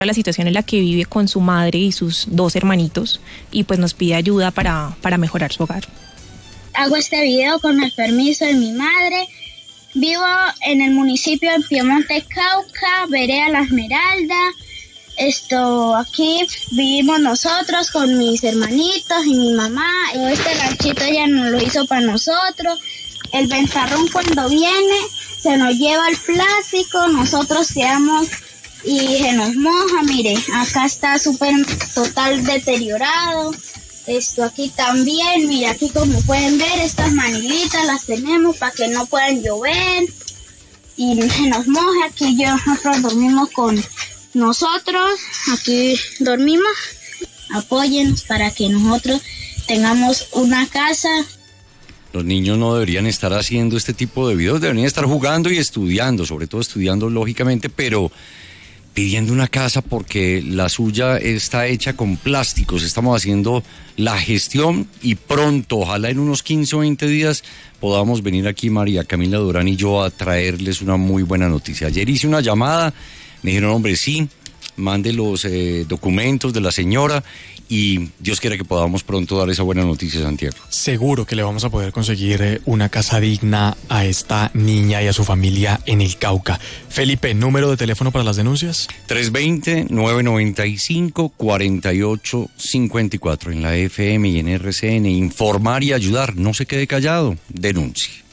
la situación en la que vive con su madre y sus 2 hermanitos y pues nos pide ayuda para mejorar su hogar. Hago este video con el permiso de mi madre. Vivo en el municipio de Piemonte, Cauca, vereda La Esmeralda. Aquí vivimos nosotros con mis hermanitos y mi mamá. Este ranchito ella nos lo hizo para nosotros. El ventarrón cuando viene se nos lleva el plástico, nosotros quedamos y se nos moja. Mire, acá está súper total deteriorado. Aquí también, mire, aquí como pueden ver, estas manilitas las tenemos para que no puedan llover y se nos moja. Aquí nosotros dormimos con nosotros, aquí dormimos. Apóyennos para que nosotros tengamos una casa. Los niños no deberían estar haciendo este tipo de videos, deberían estar jugando y estudiando, sobre todo estudiando lógicamente, pero pidiendo una casa porque la suya está hecha con plásticos. Estamos haciendo la gestión y pronto, ojalá en unos 15 o 20 días, podamos venir aquí María Camila Durán y yo a traerles una muy buena noticia. Ayer hice una llamada, me dijeron, hombre, sí, mande los documentos de la señora y Dios quiera que podamos pronto dar esa buena noticia, Santiago. Seguro que le vamos a poder conseguir una casa digna a esta niña y a su familia en el Cauca. Felipe, ¿número de teléfono para las denuncias? 320-995-4854 en la FM y en RCN. Informar y ayudar, no se quede callado, denuncie.